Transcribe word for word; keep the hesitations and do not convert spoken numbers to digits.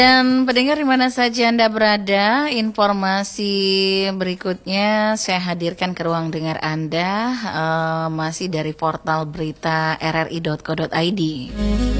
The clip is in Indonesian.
Dan pendengar di mana saja Anda berada, informasi berikutnya saya hadirkan ke ruang dengar Anda, uh, masih dari portal berita r r i dot co dot i d.